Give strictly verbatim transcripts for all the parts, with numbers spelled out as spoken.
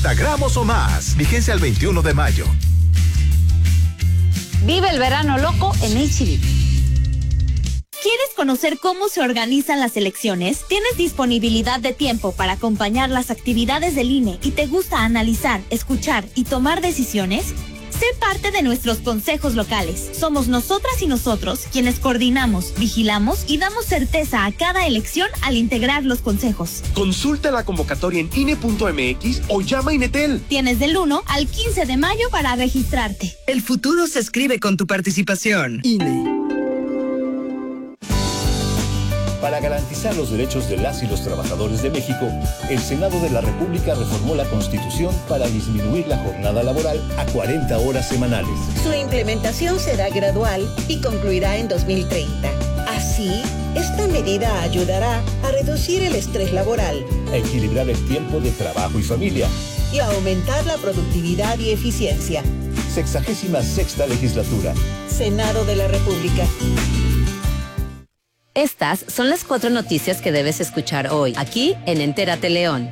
cincuenta gramos o más. Vigencia el veintiuno de mayo. Vive el verano loco en H E B. ¿Quieres conocer cómo se organizan las elecciones? ¿Tienes disponibilidad de tiempo para acompañar las actividades del I N E y te gusta analizar, escuchar y tomar decisiones? Sé parte de nuestros consejos locales. Somos nosotras y nosotros quienes coordinamos, vigilamos y damos certeza a cada elección al integrar los consejos. Consulta la convocatoria en I N E punto M X o llama a Inetel. Tienes del uno al quince de mayo para registrarte. El futuro se escribe con tu participación. I N E. Para garantizar los derechos de las y los trabajadores de México, el Senado de la República reformó la Constitución para disminuir la jornada laboral a cuarenta horas semanales. Su implementación será gradual y concluirá en dos mil treinta. Así, esta medida ayudará a reducir el estrés laboral, a equilibrar el tiempo de trabajo y familia y a aumentar la productividad y eficiencia. Sexagésima sexta legislatura. Senado de la República. Estas son las cuatro noticias que debes escuchar hoy, aquí en Entérate León.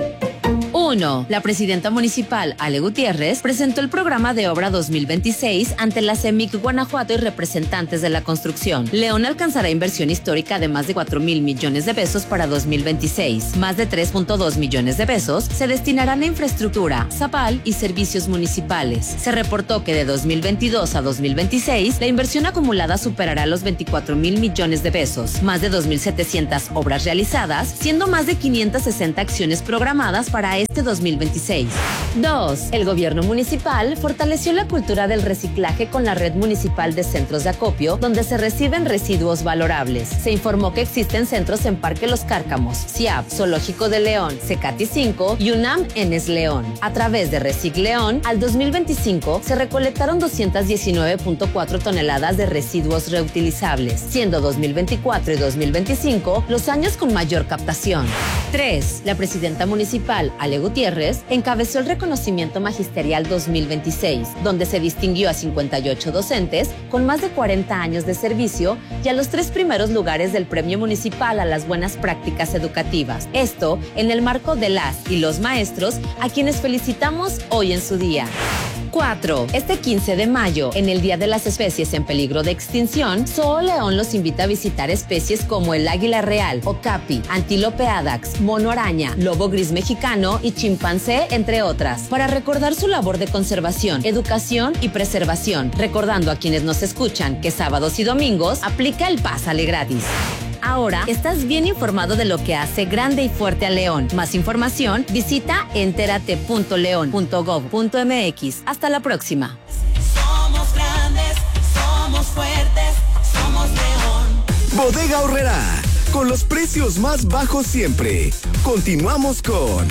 uno. La presidenta municipal, Ale Gutiérrez, presentó el programa de obra dos mil veintiséis ante la CEMIC Guanajuato y representantes de la construcción. León alcanzará inversión histórica de más de cuatro mil millones de pesos para dos mil veintiséis. Más de tres punto dos millones de pesos se destinarán a infraestructura, zapal y servicios municipales. Se reportó que de dos mil veintidós a dos mil veintiséis, la inversión acumulada superará los veinticuatro mil millones de pesos. Más de dos mil setecientas obras realizadas, siendo más de quinientas sesenta acciones programadas para este dos mil veintiséis. dos. El gobierno municipal fortaleció la cultura del reciclaje con la red municipal de centros de acopio, donde se reciben residuos valorables. Se informó que existen centros en Parque Los Cárcamos, C I A P, Zoológico de León, Cecati cinco y UNAM Enes León. A través de Recic León, al dos mil veinticinco se recolectaron doscientas diecinueve punto cuatro toneladas de residuos reutilizables, siendo dos mil veinticuatro y dos mil veinticinco los años con mayor captación. tres. La presidenta municipal, Ale Gutiérrez, encabezó el reconocimiento magisterial dos mil veintiséis, donde se distinguió a cincuenta y ocho docentes con más de cuarenta años de servicio y a los tres primeros lugares del Premio Municipal a las Buenas Prácticas Educativas. Esto en el marco de las y los maestros, a quienes felicitamos hoy en su día. cuatro. Este quince de mayo, en el Día de las Especies en Peligro de Extinción, Zoo León los invita a visitar especies como el águila real, okapi, antílope adax, mono araña, lobo gris mexicano y chimpancé, entre otras, para recordar su labor de conservación, educación y preservación, recordando a quienes nos escuchan que sábados y domingos aplica el pásale gratis. Ahora estás bien informado de lo que hace grande y fuerte a León. Más información, visita entérate punto león punto gob punto m x. Hasta la próxima. Somos grandes, somos fuertes, somos León. Bodega Aurrerá, con los precios más bajos siempre. Continuamos con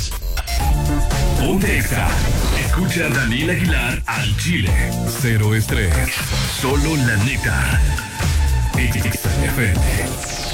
Ponte Exa. Escucha a Daniel Aguilar al Chile. Cero estrés. Solo la neta. Exa F M.